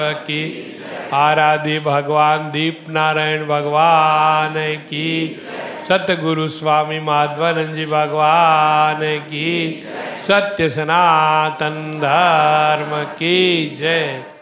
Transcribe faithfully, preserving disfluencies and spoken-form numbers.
की, आराध्य भगवान दीप नारायण भगवान की, सतगुरु स्वामी माधवानंद जी भगवान की, सत्य सनातन धर्म की जय।